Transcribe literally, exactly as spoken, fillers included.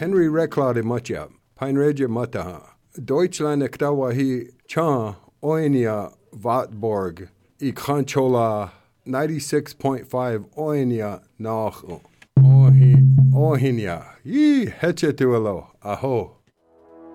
Henry Reclade Matja, Peinregia Mataha, Deutschland Ektawahi Cha, Oenia Vatborg, I Kranchola ninety-six point five Oenia Nach Ohi Ohinia. Yi Hechetuelo, Aho.